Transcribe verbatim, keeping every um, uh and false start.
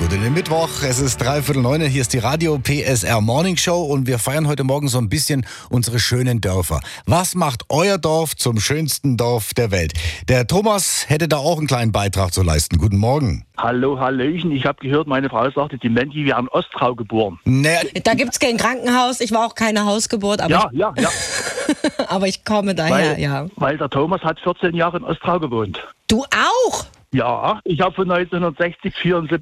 Den Mittwoch, es ist dreiviertel neun, hier ist die Radio P S R Morning Show und wir feiern heute Morgen so ein bisschen unsere schönen Dörfer. Was macht euer Dorf zum schönsten Dorf der Welt? Der Thomas hätte da auch einen kleinen Beitrag zu leisten. Guten Morgen. Hallo, Hallöchen. Ich habe gehört, meine Frau sagte, die Menti wäre in Ostrau geboren. Nee. Da gibt es kein Krankenhaus. Ich war auch keine Hausgeburt, aber, Ja, ich, ja, ja. aber ich komme daher, Weil, ja. weil der Thomas hat vierzehn Jahre in Ostrau gewohnt. Du auch? Ja, ich habe von neunzehnhundertsechzig, vierundsiebzig